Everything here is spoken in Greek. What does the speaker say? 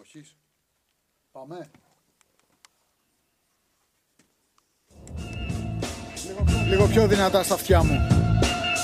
εποχής. Πάμε. Λίγο πιο δυνατά στα αυτιά μου.